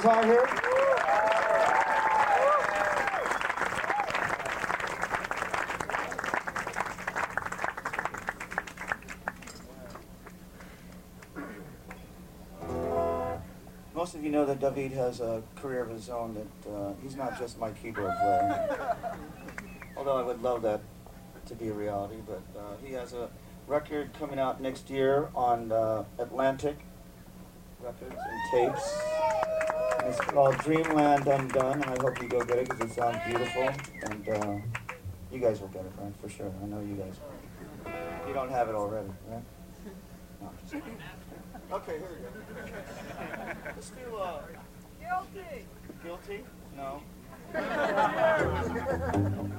guitar here? Most of you know that David has a career of his own, that he's not just my keyboard player. Although I would love that to be a reality, but he has a record coming out next year on Atlantic Records and Tapes. And it's called Dreamland Undone, and I hope you go get it because it sounds beautiful. And you guys will get it, right? For sure. I know you guys will. You don't have it already, right? No, I'm just kidding. Okay, here we go. Let's do Guilty. Guilty? No.